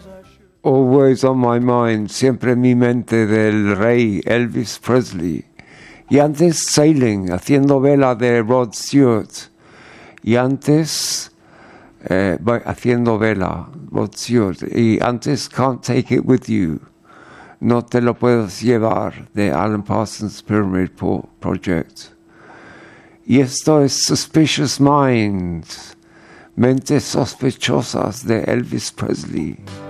Always on my mind, siempre en mi mente, del rey Elvis Presley. Y antes Sailing, haciendo vela de Rod Stewart. Y antes haciendo vela, Rod Stewart. Y antes Can't Take It With You, No Te Lo Puedes Llevar, de Alan Parsons Pyramid Project. Y esto es Suspicious Minds, Mentes Sospechosas, de Elvis Presley.